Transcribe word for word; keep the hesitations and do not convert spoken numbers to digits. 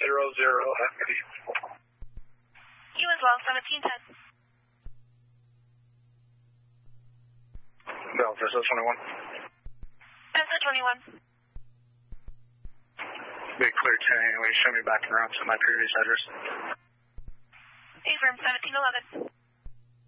zero zero. You as well, seventeen ten. Delta twenty-one. Delta twenty-one. Big clear ten, anyway, show me back around to my previous address. Affirm seventeen eleven.